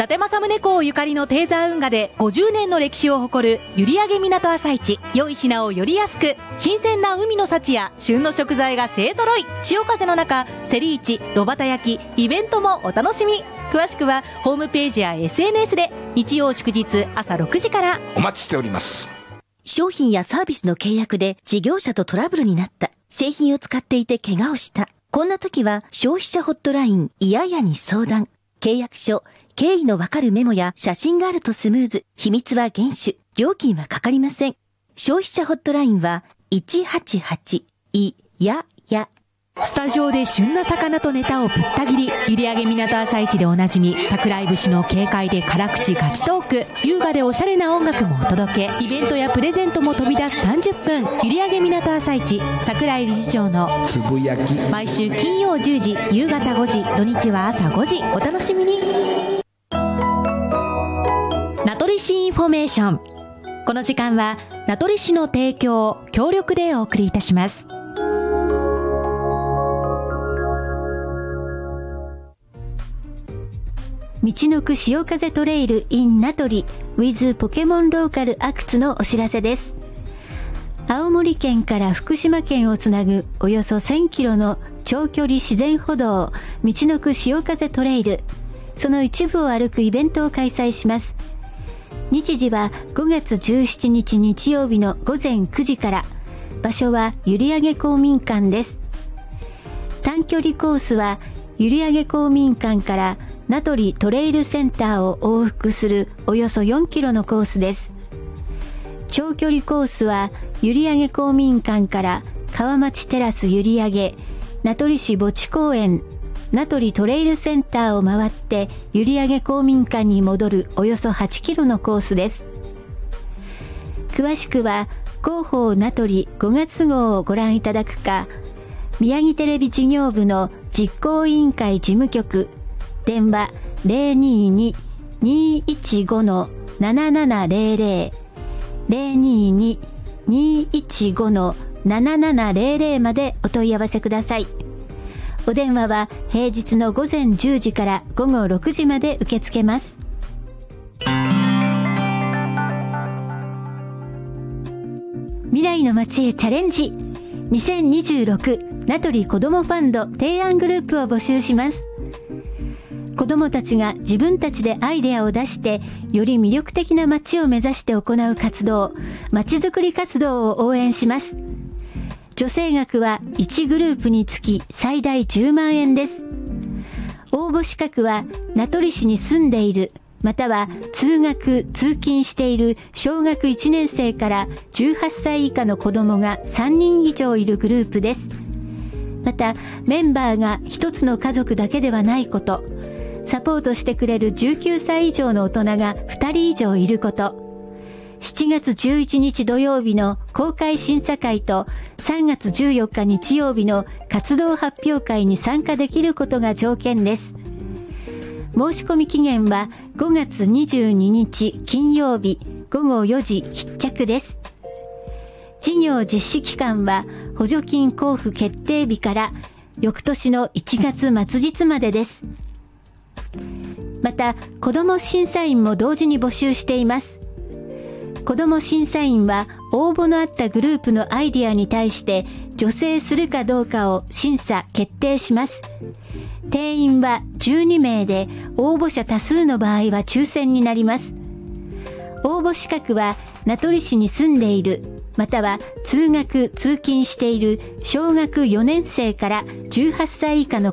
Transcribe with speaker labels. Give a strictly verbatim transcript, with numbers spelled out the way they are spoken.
Speaker 1: 達政宗公ゆかりのテーザー運河でごじゅうねんの歴史を誇る閖上港朝市。良い品をより安く、新鮮な海の幸や旬の食材が勢揃い。潮風の中、競り市、炉端焼き、イベントもお楽しみ。詳しくはホームページや エスエヌエス で。日曜祝日朝ろくじから
Speaker 2: お待ちしております。
Speaker 3: 商品やサービスの契約で事業者とトラブルになった。製品を使っていて怪我をした。こんな時は消費者ホットラインいややに相談。契約書、経緯のわかるメモや写真があるとスムーズ。秘密は厳守。料金はかかりません。消費者ホットラインはいちはちはちいやや。
Speaker 1: スタジオで旬な魚とネタをぶった切り。閖上港朝市でおなじみ、桜井節の軽快で辛口ガチトーク。優雅でおしゃれな音楽もお届け。イベントやプレゼントも飛び出すさんじゅっぷん。閖上港朝市、桜井理事長の
Speaker 2: つぶやき。
Speaker 1: 毎週金曜じゅうじ、夕方ごじ、土日は朝ごじ。お楽しみに。名取市インフォメーション。この時間は名取市の提供、協力でお送りいたします。
Speaker 4: みちのく潮風トレイル in 名取 with ポケモンローカルアクツのお知らせです。青森県から福島県をつなぐおよそせんキロの長距離自然歩道みちのく潮風トレイル、その一部を歩くイベントを開催します。日時はごがつじゅうしちにち日曜日のごぜんくじから。場所は閖上公民館です。短距離コースは閖上公民館から名取トレイルセンターを往復するおよそよんキロのコースです。長距離コースは閖上公民館から川町テラス閖上、名取市墓地公園、名取トレイルセンターを回って閖上公民館に戻るおよそはちキロのコースです。詳しくは広報名取ごがつ号をご覧いただくか、宮城テレビ事業部の実行委員会事務局、電話 ゼロにーにーにーいちごのななななゼロゼロ ゼロにーにーにーいちごのななななゼロゼロまでお問い合わせください。お電話は平日のごぜんじゅうじからごごろくじまで受け付けます。未来の街へチャレンジ。にせんにじゅうろく名取子どもファンド提案グループを募集します。子どもたちが自分たちでアイデアを出してより魅力的な街を目指して行う活動、街づくり活動を応援します。助成額はいちグループにつき最大じゅうまんえんです。応募資格は名取市に住んでいる、または通学・通勤している小学いちねん生からじゅうはっさい以下の子どもがさんにん以上いるグループです。またメンバーが一つの家族だけではないこと、サポートしてくれるじゅうきゅうさい以上の大人がふたり以上いること、しちがつじゅういちにち土曜日の公開審査会とさんがつじゅうよっか日曜日の活動発表会に参加できることが条件です。申し込み期限はごがつにじゅうににち金曜日ごごよじ必着です。事業実施期間は補助金交付決定日から翌年のいちがつ末日までです。また、子ども審査員も同時に募集しています。子ども審査員は応募のあったグループのアイディアに対して助成するかどうかを審査決定します。定員はじゅうにめいで応募者多数の場合は抽選になります。応募資格は名取市に住んでいる、または通学・通勤している小学よねん生からじゅうはっさい以下の